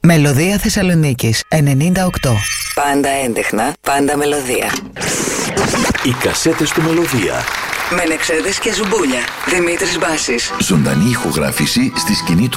Μελωδία Θεσσαλονίκης 98. Πάντα έντεχνα, πάντα μελωδία. Οι κασέτες του Μελωδία. Μενεξέδες και Ζουμπούλια. Δημήτρης Μπάσης. Ζωντανή ηχογράφηση στη σκηνή του